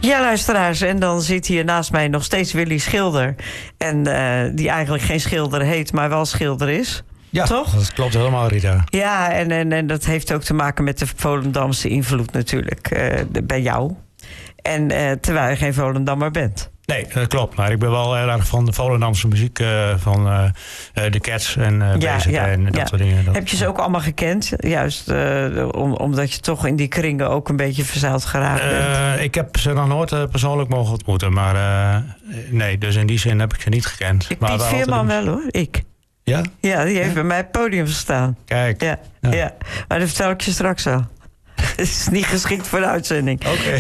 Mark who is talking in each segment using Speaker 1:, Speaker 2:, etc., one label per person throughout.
Speaker 1: Ja, luisteraars, en dan zit hier naast mij nog steeds Willy Schilder. En die eigenlijk geen schilder heet, maar wel schilder is.
Speaker 2: Ja,
Speaker 1: toch?
Speaker 2: Dat klopt helemaal, Rita.
Speaker 1: Ja, en dat heeft ook te maken met de Volendamse invloed natuurlijk bij jou. En terwijl je geen Volendammer bent.
Speaker 2: Nee, dat klopt. Maar ik ben wel heel erg van de Volendamse muziek, van de Cats en BZN en dat soort dingen.
Speaker 1: Heb je ze ook allemaal gekend? Juist omdat je toch in die kringen ook een beetje verzeild geraakt bent.
Speaker 2: Ik heb ze nog nooit persoonlijk mogen ontmoeten. Maar nee, dus in die zin heb ik ze niet gekend.
Speaker 1: Piet Veerman wel hoor, ik.
Speaker 2: Ja?
Speaker 1: Ja, die heeft bij mij het podium gestaan.
Speaker 2: Kijk.
Speaker 1: Ja. Maar dat vertel ik je straks al. Het is niet geschikt voor de uitzending.
Speaker 2: Okay.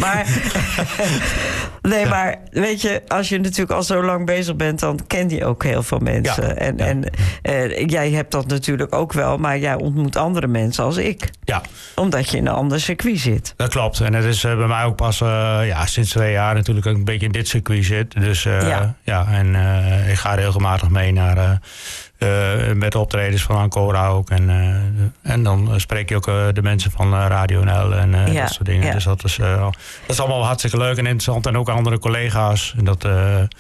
Speaker 1: Maar weet je, als je natuurlijk al zo lang bezig bent, dan ken je ook heel veel mensen. En jij hebt dat natuurlijk ook wel, maar jij ontmoet andere mensen als ik. Ja. Omdat je in een ander circuit zit.
Speaker 2: Dat klopt. En het is bij mij ook pas sinds 2 jaar natuurlijk ook een beetje in dit circuit zit. Dus ik ga regelmatig mee naar met de optredens van Ancora ook. En dan spreek je ook de mensen van Radio NL en dat soort dingen. Ja. Dus dat is allemaal hartstikke leuk en interessant. En ook andere collega's. En dat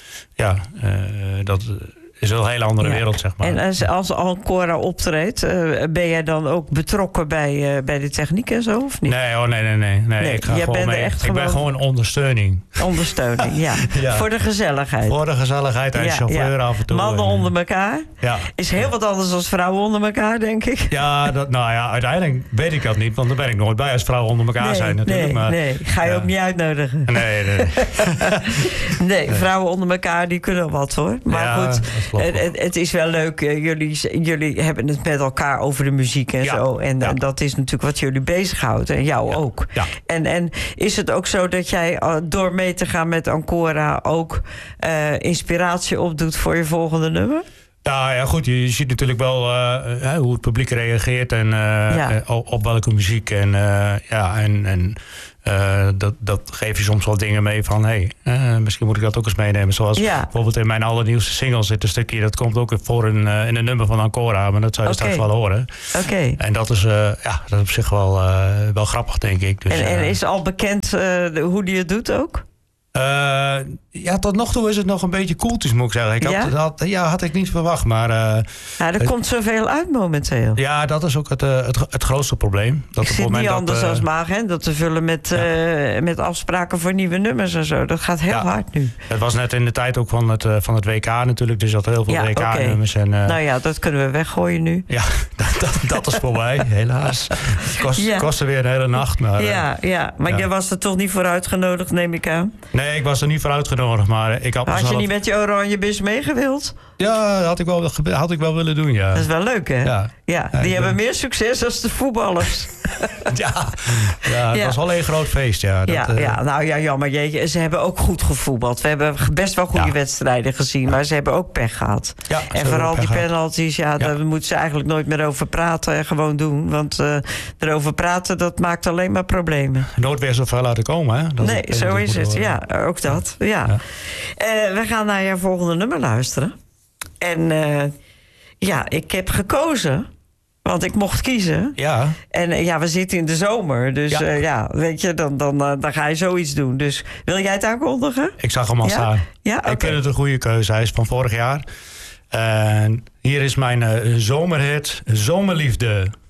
Speaker 2: is een hele andere wereld, zeg maar.
Speaker 1: En als Ancora optreedt, ben jij dan ook betrokken bij de techniek en zo, of niet?
Speaker 2: Nee. Ik ga gewoon mee. Ik ben gewoon ondersteuning.
Speaker 1: Ondersteuning, ja. Voor de gezelligheid.
Speaker 2: Voor de gezelligheid en chauffeur af en toe.
Speaker 1: Mannen onder elkaar. Ja. Is heel wat anders dan vrouwen onder elkaar, denk ik.
Speaker 2: Ja, uiteindelijk weet ik dat niet, want daar ben ik nooit bij als vrouwen onder elkaar zijn natuurlijk.
Speaker 1: Nee, ga je ook niet uitnodigen. Nee, vrouwen onder elkaar, die kunnen wat hoor. Maar goed. Het is wel leuk. Jullie hebben het met elkaar over de muziek en zo. En dat is natuurlijk wat jullie bezighoudt. En jou ook. Ja. En is het ook zo dat jij door mee te gaan met Ancora ook inspiratie opdoet voor je volgende nummer?
Speaker 2: Ja, goed. Je ziet natuurlijk wel hoe het publiek reageert en op welke muziek. Dat geeft je soms wel dingen mee van misschien moet ik dat ook eens meenemen. Zoals bijvoorbeeld in mijn allernieuwste single zit een stukje, dat komt ook voor in een nummer van Ancora, maar dat zou je straks wel horen. En dat is op zich wel grappig, denk ik. Dus,
Speaker 1: en is al bekend hoe die het doet ook?
Speaker 2: Tot nog toe is het nog een beetje koeltjes, moet ik zeggen. Had ik niet verwacht, maar...
Speaker 1: er komt zoveel uit momenteel.
Speaker 2: Ja, dat is ook het grootste probleem. Dat
Speaker 1: ik zit niet anders als Magenta te vullen met afspraken voor nieuwe nummers en zo. Dat gaat heel hard nu.
Speaker 2: Het was net in de tijd ook van het WK natuurlijk, dus dat heel veel WK-nummers.
Speaker 1: Dat kunnen we weggooien nu.
Speaker 2: Ja, dat is voorbij, helaas. Kostte weer een hele nacht. Maar,
Speaker 1: maar jij was er toch niet voor uitgenodigd, neem ik aan?
Speaker 2: Nee, ik was er niet voor uitgenodigd, maar ik had...
Speaker 1: Had je niet met je oranje bus meegewild?
Speaker 2: Ja, had ik wel willen doen, ja.
Speaker 1: Dat is wel leuk, hè? Ja, die hebben meer succes dan de voetballers.
Speaker 2: Het was wel een groot feest,
Speaker 1: jammer. Ze hebben ook goed gevoetbald. We hebben best wel goede wedstrijden gezien, maar ze hebben ook pech gehad. Ja, en vooral die penalties, daar moeten ze eigenlijk nooit meer over praten en gewoon doen. Want erover praten, dat maakt alleen maar problemen.
Speaker 2: Nooit weer zo ver laten komen, hè?
Speaker 1: Nee, zo is het. Ja, ook dat. Ja. We gaan naar jouw volgende nummer luisteren. En ik heb gekozen, want ik mocht kiezen. Ja. En we zitten in de zomer, dus weet je, dan ga je zoiets doen. Dus wil jij het aankondigen?
Speaker 2: Ik zag hem al staan. Ja? Okay. Ik vind het een goede keuze. Hij is van vorig jaar. En hier is mijn zomerhit, Zomerliefde.